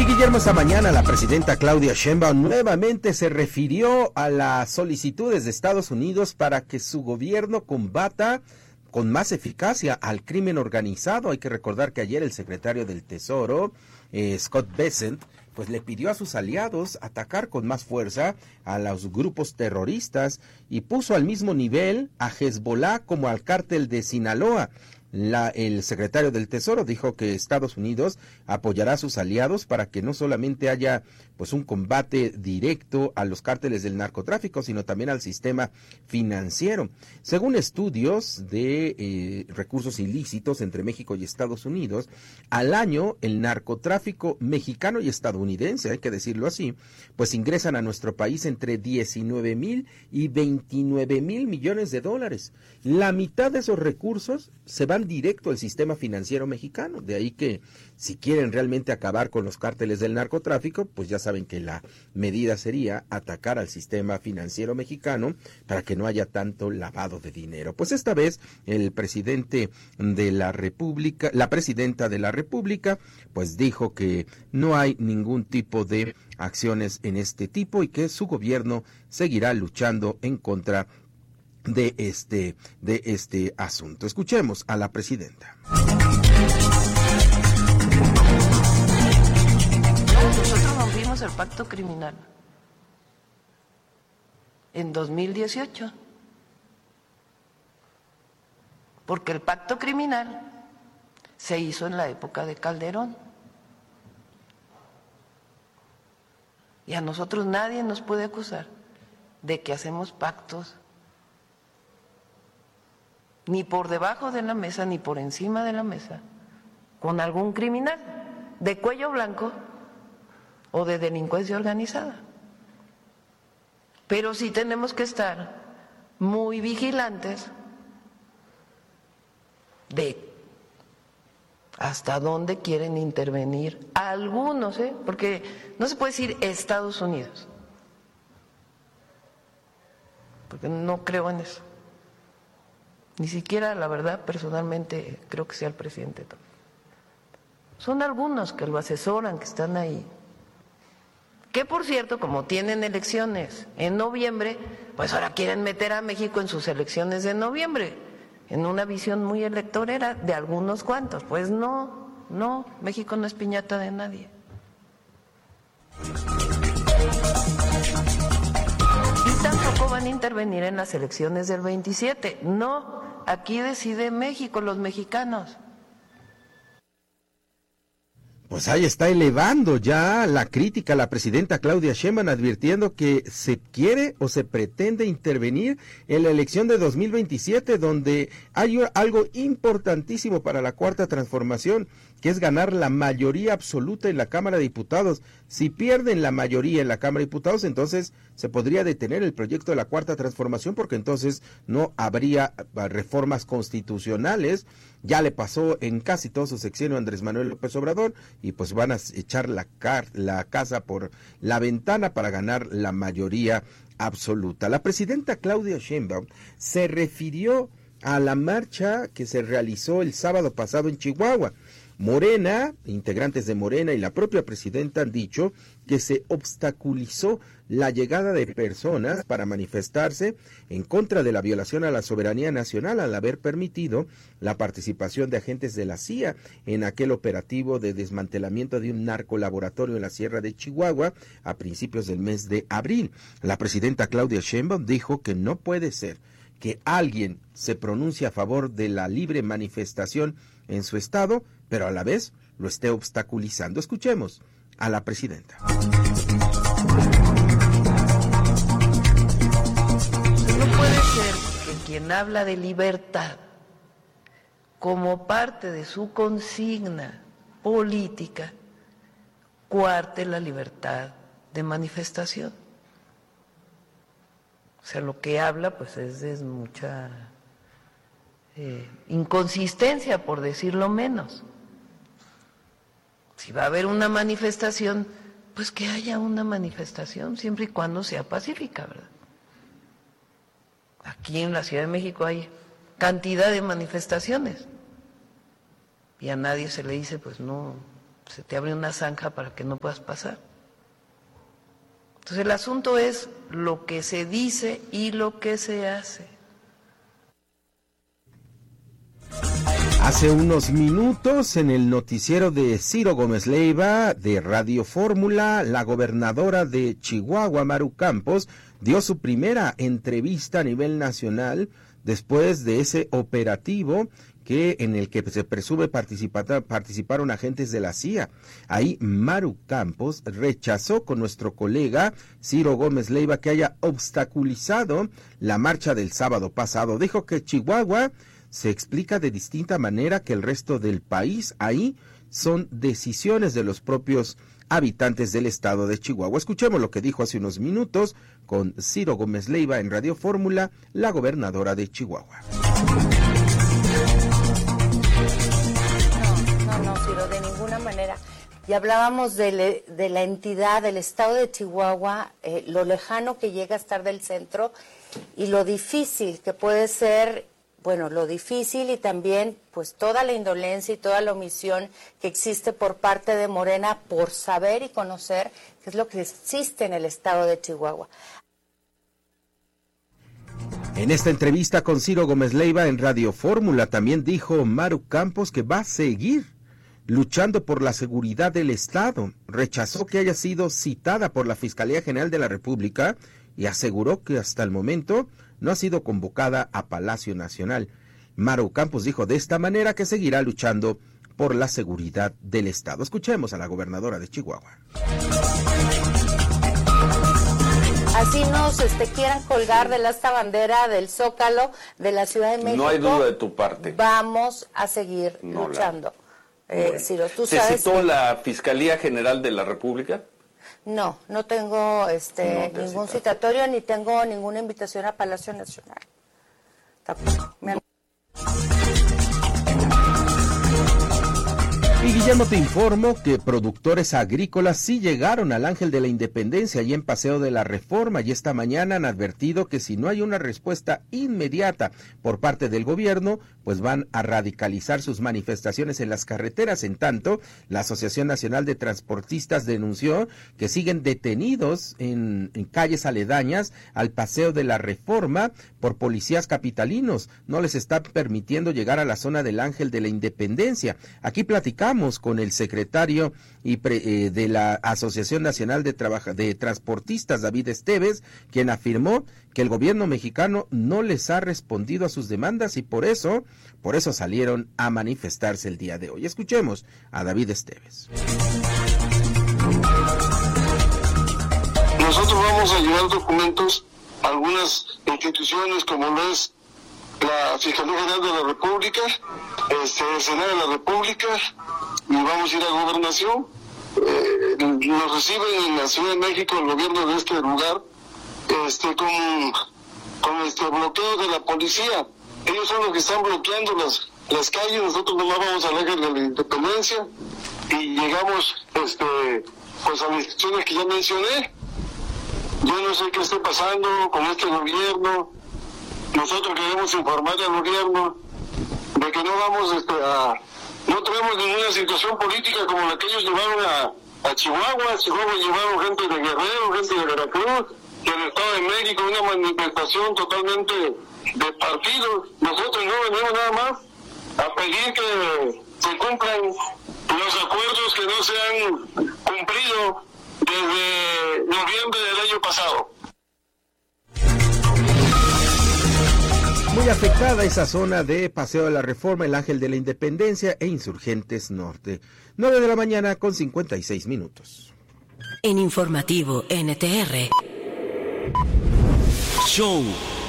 Y Guillermo, esta mañana la presidenta Claudia Sheinbaum nuevamente se refirió a las solicitudes de Estados Unidos para que su gobierno combata con más eficacia al crimen organizado. Hay que recordar que ayer el secretario del Tesoro, Scott Bessent, pues le pidió a sus aliados atacar con más fuerza a los grupos terroristas y puso al mismo nivel a Hezbollah como al cártel de Sinaloa. El secretario del Tesoro dijo que Estados Unidos apoyará a sus aliados para que no solamente haya pues un combate directo a los cárteles del narcotráfico, sino también al sistema financiero. Según estudios de recursos ilícitos entre México y Estados Unidos, al año el narcotráfico mexicano y estadounidense, hay que decirlo así, pues ingresan a nuestro país entre 19,000 y 29,000 millones de dólares. La mitad de esos recursos se van directo al sistema financiero mexicano. De ahí que si quieren realmente acabar con los cárteles del narcotráfico, pues ya saben que la medida sería atacar al sistema financiero mexicano para que no haya tanto lavado de dinero. Pues esta vez el presidente de la República, la presidenta de la República, pues dijo que no hay ningún tipo de acciones en este tipo y que su gobierno seguirá luchando en contra de este asunto. Escuchemos a la presidenta. Nosotros rompimos el pacto criminal en 2018, porque el pacto criminal se hizo en la época de Calderón. Y a nosotros nadie nos puede acusar de que hacemos pactos ni por debajo de la mesa, ni por encima de la mesa, con algún criminal de cuello blanco o de delincuencia organizada. Pero sí tenemos que estar muy vigilantes de hasta dónde quieren intervenir algunos, porque no se puede decir Estados Unidos, porque no creo en eso. Ni siquiera, la verdad, personalmente creo que sea el presidente. Son algunos que lo asesoran, que están ahí. Que, por cierto, como tienen elecciones en noviembre, pues ahora quieren meter a México en sus elecciones de noviembre, en una visión muy electorera de algunos cuantos. Pues no, México no es piñata de nadie. Y tampoco van a intervenir en las elecciones del 27. No, aquí decide México, los mexicanos. Pues ahí está elevando ya la crítica a la presidenta Claudia Sheinbaum, advirtiendo que se quiere o se pretende intervenir en la elección de 2027, donde hay algo importantísimo para la Cuarta Transformación, que es ganar la mayoría absoluta en la Cámara de Diputados. Si pierden la mayoría en la Cámara de Diputados, entonces se podría detener el proyecto de la Cuarta Transformación, porque entonces no habría reformas constitucionales. Ya le pasó en casi todo su sexenio a Andrés Manuel López Obrador, y pues van a echar la casa por la ventana para ganar la mayoría absoluta. La presidenta Claudia Sheinbaum se refirió a la marcha que se realizó el sábado pasado en Chihuahua. Morena, integrantes de Morena y la propia presidenta han dicho que se obstaculizó la llegada de personas para manifestarse en contra de la violación a la soberanía nacional al haber permitido la participación de agentes de la CIA en aquel operativo de desmantelamiento de un narcolaboratorio en la Sierra de Chihuahua a principios del mes de abril. La presidenta Claudia Sheinbaum dijo que no puede ser que alguien se pronuncie a favor de la libre manifestación en su estado, pero a la vez lo esté obstaculizando. Escuchemos a la presidenta. No puede ser que quien habla de libertad como parte de su consigna política coarte la libertad de manifestación. O sea, lo que habla pues es mucha inconsistencia, por decirlo menos. Si va a haber una manifestación, pues que haya una manifestación, siempre y cuando sea pacífica, ¿verdad? Aquí en la Ciudad de México hay cantidad de manifestaciones y a nadie se le dice, pues no se te abre una zanja para que no puedas pasar. Entonces el asunto es lo que se dice y lo que se hace. Hace unos minutos, en el noticiero de Ciro Gómez Leiva, de Radio Fórmula, la gobernadora de Chihuahua, Maru Campos, dio su primera entrevista a nivel nacional después de ese operativo en el que se presume participaron agentes de la CIA. Ahí Maru Campos rechazó con nuestro colega Ciro Gómez Leiva que haya obstaculizado la marcha del sábado pasado. Dijo que Chihuahua se explica de distinta manera que el resto del país. Ahí son decisiones de los propios habitantes del estado de Chihuahua. Escuchemos lo que dijo hace unos minutos con Ciro Gómez Leiva en Radio Fórmula, la gobernadora de Chihuahua. No, Ciro, de ninguna manera. Y hablábamos de la entidad, del estado de Chihuahua, lo lejano que llega a estar del centro y lo difícil que puede ser. Bueno, lo difícil y también pues toda la indolencia y toda la omisión que existe por parte de Morena por saber y conocer qué es lo que existe en el estado de Chihuahua. En esta entrevista con Ciro Gómez Leiva en Radio Fórmula también dijo Maru Campos que va a seguir luchando por la seguridad del estado. Rechazó que haya sido citada por la Fiscalía General de la República y aseguró que hasta el momento no ha sido convocada a Palacio Nacional. Maru Campos dijo de esta manera que seguirá luchando por la seguridad del estado. Escuchemos a la gobernadora de Chihuahua. Así nos quieran colgar de esta bandera del Zócalo de la Ciudad de México. No hay duda de tu parte. Vamos a seguir luchando. Bueno. Ciro, tú ¿Se sabes citó la Fiscalía General de la República? No tengo ningún citatorio ni tengo ninguna invitación a Palacio Nacional. Tampoco. Y Guillermo, te informo que productores agrícolas sí llegaron al Ángel de la Independencia y en Paseo de la Reforma, y esta mañana han advertido que si no hay una respuesta inmediata por parte del gobierno, pues van a radicalizar sus manifestaciones en las carreteras. En tanto, la Asociación Nacional de Transportistas denunció que siguen detenidos en calles aledañas al Paseo de la Reforma por policías capitalinos. No les está permitiendo llegar a la zona del Ángel de la Independencia. Aquí platicamos con el secretario de la Asociación Nacional de Transportistas, David Esteves, quien afirmó que el gobierno mexicano no les ha respondido a sus demandas y por eso salieron a manifestarse el día de hoy. Escuchemos a David Esteves. Nosotros vamos a llevar documentos a algunas instituciones como lo es la Fiscalía General de la República, el Senado de la República, y vamos a ir a Gobernación. Nos reciben en la Ciudad de México el gobierno de este lugar con bloqueo de la policía. Ellos son los que están bloqueando las calles. Nosotros nomás vamos al Ángel de la Independencia y llegamos pues a las instituciones que ya mencioné. Yo no sé qué esté pasando con este gobierno. Nosotros queremos informar al gobierno de que no vamos no tenemos ninguna situación política como la que ellos llevaron a Chihuahua. A Chihuahua llevaron gente de Guerrero, gente de Veracruz, y en el Estado de México una manifestación totalmente de partidos. Nosotros no venimos nada más a pedir que se cumplan los acuerdos que no se han cumplido desde noviembre del año pasado. Muy afectada esa zona de Paseo de la Reforma, el Ángel de la Independencia e Insurgentes Norte. 9 de la mañana con 56 minutos. En Informativo NTR. Show.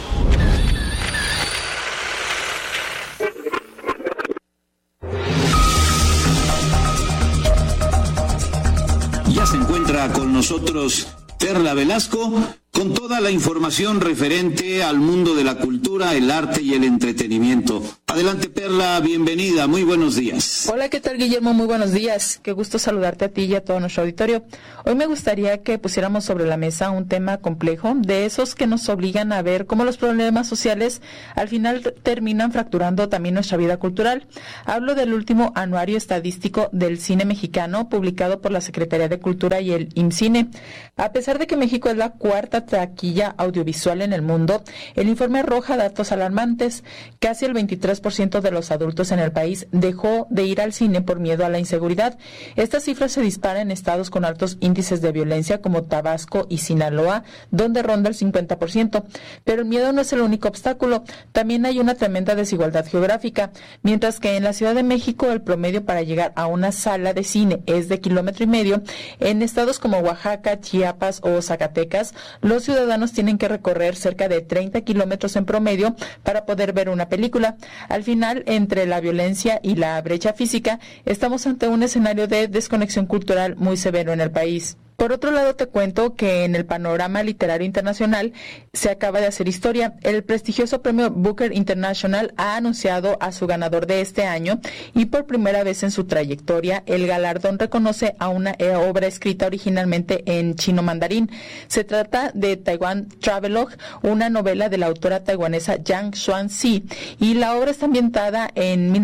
Ya se encuentra con nosotros Perla Velasco con toda la información referente al mundo de la cultura, el arte y el entretenimiento. Adelante, Perla, bienvenida, muy buenos días. Hola, ¿qué tal, Guillermo? Muy buenos días. Qué gusto saludarte a ti y a todo nuestro auditorio. Hoy me gustaría que pusiéramos sobre la mesa un tema complejo, de esos que nos obligan a ver cómo los problemas sociales al final terminan fracturando también nuestra vida cultural. Hablo del último anuario estadístico del cine mexicano, publicado por la Secretaría de Cultura y el IMCINE. A pesar de que México es la cuarta taquilla audiovisual en el mundo, el informe arroja datos alarmantes. Casi el 23% de los adultos en el país dejó de ir al cine por miedo a la inseguridad. Esta cifra se dispara en estados con altos índices de violencia como Tabasco y Sinaloa, donde ronda el 50%. Pero el miedo no es el único obstáculo. También hay una tremenda desigualdad geográfica. Mientras que en la Ciudad de México el promedio para llegar a una sala de cine es de 1,5 kilómetros, en estados como Oaxaca, Chiapas o Zacatecas, los ciudadanos tienen que recorrer cerca de 30 kilómetros en promedio para poder ver una película. Al final, entre la violencia y la brecha física, estamos ante un escenario de desconexión cultural muy severo en el país. Por otro lado, te cuento que en el panorama literario internacional se acaba de hacer historia. El prestigioso premio Booker International ha anunciado a su ganador de este año y por primera vez en su trayectoria el galardón reconoce a una obra escrita originalmente en chino mandarín. Se trata de Taiwan Travelogue, una novela de la autora taiwanesa Yang Xuanxi, y la obra está ambientada en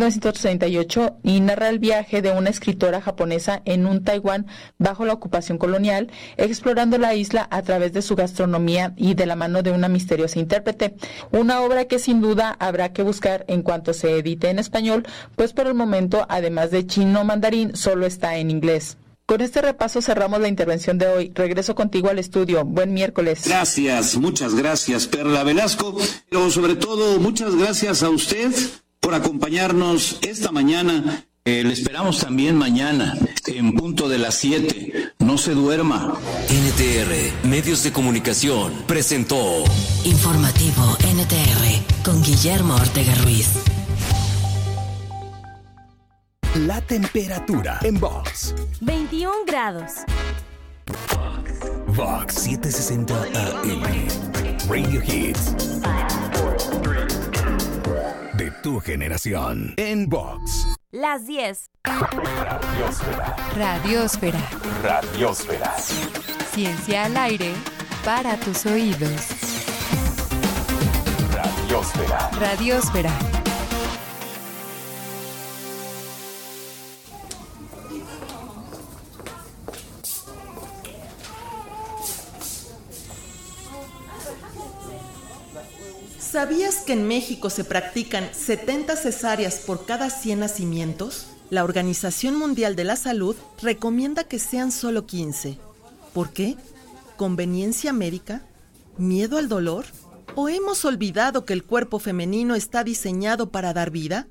1938 y narra el viaje de una escritora japonesa en un Taiwán bajo la ocupación colonial, explorando la isla a través de su gastronomía y de la mano de una misteriosa intérprete. Una obra que sin duda habrá que buscar en cuanto se edite en español, pues por el momento, además de chino mandarín, solo está en inglés. Con este repaso cerramos la intervención de hoy. Regreso contigo al estudio. Buen miércoles. Gracias, muchas gracias, Perla Velasco. Pero sobre todo, muchas gracias a usted por acompañarnos esta mañana. Le esperamos también mañana, en punto de las 7. No se duerma. NTR, Medios de Comunicación, presentó Informativo NTR, con Guillermo Ortega Ruiz. La temperatura en Vox. 21 grados. Vox 760 AM. Radio Hits. De tu generación. En Vox. Las 10. Radiosfera. Radiosfera. Radiosfera. Ciencia al aire para tus oídos. Radiosfera. Radiosfera. ¿Sabías que en México se practican 70 cesáreas por cada 100 nacimientos? La Organización Mundial de la Salud recomienda que sean solo 15. ¿Por qué? ¿Conveniencia médica? ¿Miedo al dolor? ¿O hemos olvidado que el cuerpo femenino está diseñado para dar vida?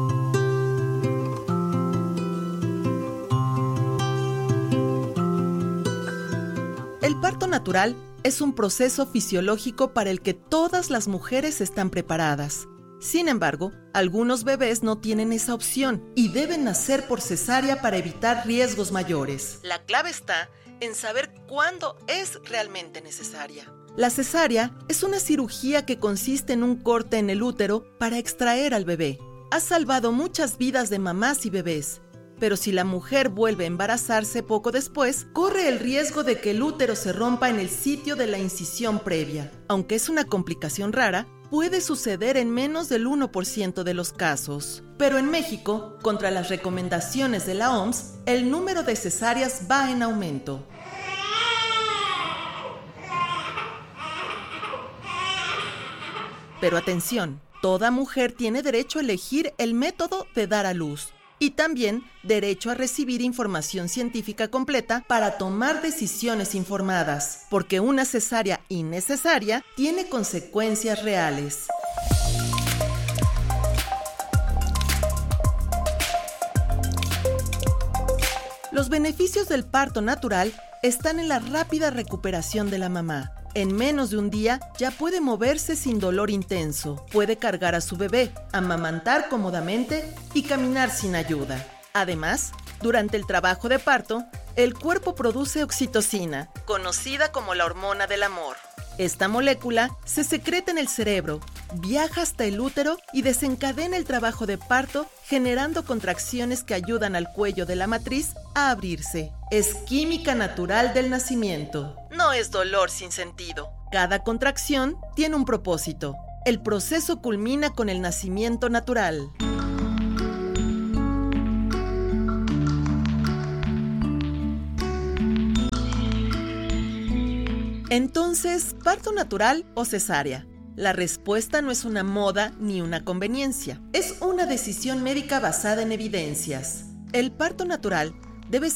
El parto natural es un proceso fisiológico para el que todas las mujeres están preparadas. Sin embargo, algunos bebés no tienen esa opción y deben nacer por cesárea para evitar riesgos mayores. La clave está en saber cuándo es realmente necesaria. La cesárea es una cirugía que consiste en un corte en el útero para extraer al bebé. Ha salvado muchas vidas de mamás y bebés. Pero si la mujer vuelve a embarazarse poco después, corre el riesgo de que el útero se rompa en el sitio de la incisión previa. Aunque es una complicación rara, puede suceder en menos del 1% de los casos. Pero en México, contra las recomendaciones de la OMS, el número de cesáreas va en aumento. Pero atención, toda mujer tiene derecho a elegir el método de dar a luz. Y también derecho a recibir información científica completa para tomar decisiones informadas, porque una cesárea innecesaria tiene consecuencias reales. Los beneficios del parto natural están en la rápida recuperación de la mamá. En menos de un día ya puede moverse sin dolor intenso, puede cargar a su bebé, amamantar cómodamente y caminar sin ayuda. Además, durante el trabajo de parto, el cuerpo produce oxitocina, conocida como la hormona del amor. Esta molécula se secreta en el cerebro, viaja hasta el útero y desencadena el trabajo de parto, generando contracciones que ayudan al cuello de la matriz a abrirse. Es química natural del nacimiento. No es dolor sin sentido. Cada contracción tiene un propósito. El proceso culmina con el nacimiento natural. Entonces, ¿parto natural o cesárea? La respuesta no es una moda ni una conveniencia. Es una decisión médica basada en evidencias. El parto natural debe